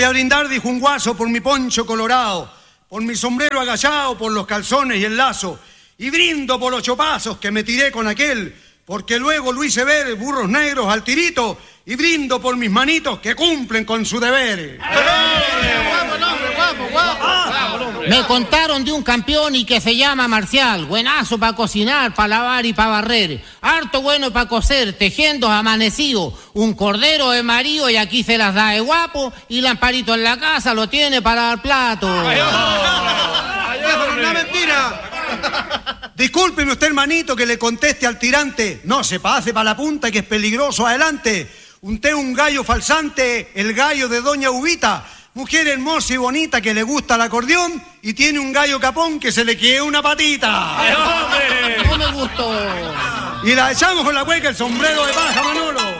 Voy a brindar, dijo un guaso, por mi poncho colorado, por mi sombrero agachado, por los calzones y el lazo. Y brindo por los chopazos que me tiré con aquel, porque luego lo hice ver burros negros al tirito. Y brindo por mis manitos que cumplen con su deber. Me contaron de un campeón y que se llama Marcial. Buenazo para cocinar, para lavar y para barrer. Harto bueno para coser, tejiendo amanecido. Un cordero de marido y aquí se las da de guapo. Y Lamparito en la casa lo tiene para dar plato. ¡Es una mentira! Discúlpeme usted, hermanito, que le conteste al tirante. No se pase para la punta que es peligroso adelante. Unté un gallo falsante, el gallo de doña Ubita, mujer hermosa y bonita que le gusta el acordeón y tiene un gallo capón que se le quede una patita. No me gustó. Y la echamos con la cueca, el sombrero de paja, Manolo.